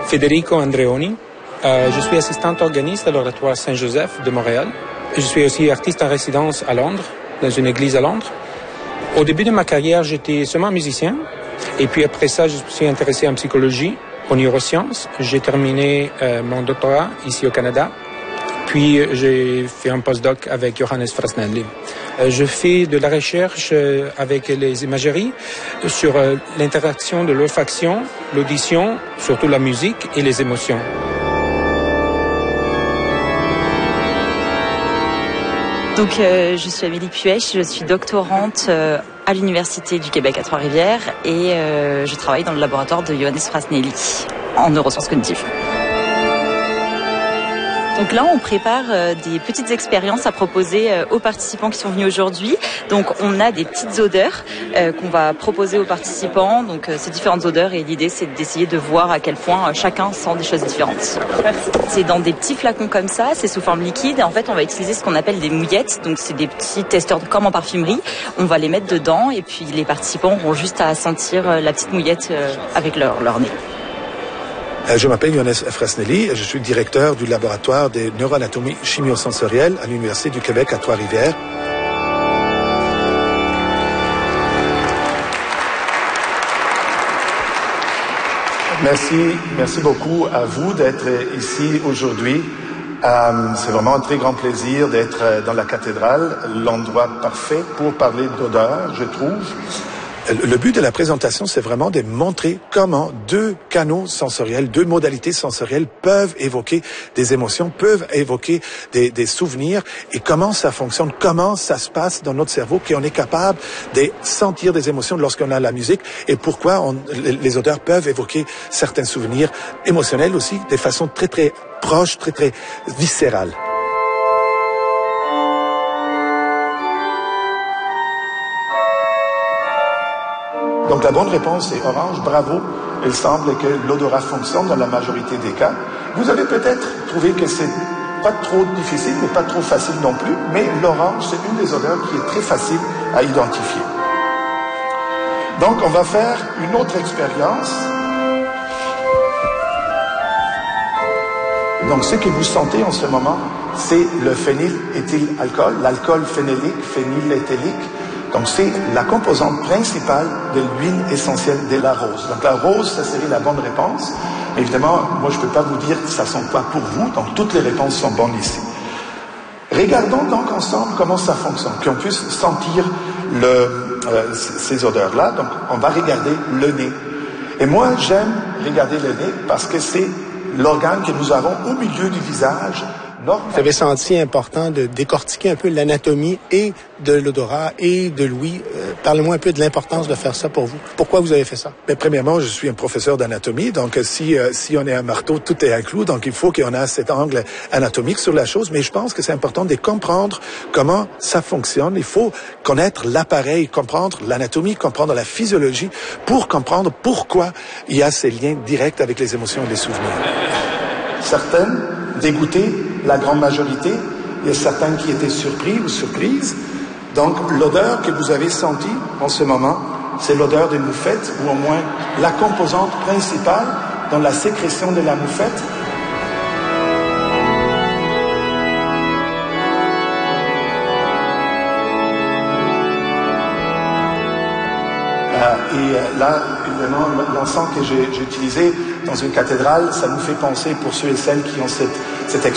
Federico Andreoni. Je suis assistant organiste à l'Oratoire Saint-Joseph de Montréal. Je suis aussi artiste en résidence à Londres, dans une église à Londres. Au début de ma carrière, j'étais seulement musicien. Et puis après ça, je me suis intéressé en psychologie, aux neurosciences. J'ai terminé mon doctorat ici au Canada. Puis j'ai fait un postdoc avec Johannes Frasnelli. Je fais de la recherche avec les imageries sur l'interaction de l'olfaction, l'audition, surtout la musique et les émotions. Donc, je suis Amélie Puech, je suis doctorante à l'Université du Québec à Trois-Rivières et je travaille dans le laboratoire de Johannes Frasnelli en neurosciences cognitives. Donc là, on prépare des petites expériences à proposer aux participants qui sont venus aujourd'hui. Donc, on a des petites odeurs qu'on va proposer aux participants. Donc, ces différentes odeurs et l'idée, c'est d'essayer de voir à quel point chacun sent des choses différentes. C'est dans des petits flacons comme ça, c'est sous forme liquide. Et en fait, on va utiliser ce qu'on appelle des mouillettes. Donc, c'est des petits testeurs comme en parfumerie. On va les mettre dedans et puis les participants auront juste à sentir la petite mouillette avec leur nez. Je m'appelle Johannes Frasnelli, je suis directeur du laboratoire de neuroanatomie chimiosensorielle à l'Université du Québec à Trois-Rivières. Merci beaucoup à vous d'être ici aujourd'hui. C'est vraiment un très grand plaisir d'être dans la cathédrale, l'endroit parfait pour parler d'odeur, je trouve. Le but de la présentation, c'est vraiment de montrer comment deux canaux sensoriels, deux modalités sensorielles peuvent évoquer des émotions, peuvent évoquer des souvenirs et comment ça fonctionne, comment ça se passe dans notre cerveau, qu'on est capable de sentir des émotions lorsqu'on a la musique et pourquoi les odeurs peuvent évoquer certains souvenirs émotionnels aussi de façon très, très proche, très, très viscérale. Donc la bonne réponse est orange, bravo. Il semble que l'odorat fonctionne dans la majorité des cas. Vous avez peut-être trouvé que c'est pas trop difficile, mais pas trop facile non plus, mais l'orange, c'est une des odeurs qui est très facile à identifier. Donc on va faire une autre expérience. Donc ce que vous sentez en ce moment, c'est le phényléthylalcool, l'alcool phénélique, phényléthylique. Donc, c'est la composante principale de l'huile essentielle de la rose. Donc, la rose, ça serait la bonne réponse. Mais évidemment, moi, je ne peux pas vous dire que ça sent quoi pour vous. Donc, toutes les réponses sont bonnes ici. Regardons donc ensemble comment ça fonctionne, qu'on puisse sentir ces odeurs-là. Donc, on va regarder le nez. Et moi, j'aime regarder le nez parce que c'est l'organe que nous avons au milieu du visage. Vous avez senti important de décortiquer un peu l'anatomie et de l'odorat et de l'ouïe. Parlez-moi un peu de l'importance de faire ça pour vous. Pourquoi vous avez fait ça? Mais premièrement, je suis un professeur d'anatomie, donc si on est un marteau, tout est inclus, donc il faut qu'on ait cet angle anatomique sur la chose, mais je pense que c'est important de comprendre comment ça fonctionne. Il faut connaître l'appareil, comprendre l'anatomie, comprendre la physiologie pour comprendre pourquoi il y a ces liens directs avec les émotions et les souvenirs. Certaines dégoûtées, la grande majorité. Il y a certains qui étaient surpris ou surprises. Donc, l'odeur que vous avez sentie en ce moment, c'est l'odeur des moufettes, ou au moins la composante principale dans la sécrétion de la moufette. Et là, évidemment, l'encens que j'ai utilisé dans une cathédrale, ça nous fait penser, pour ceux et celles qui ont cette expérience,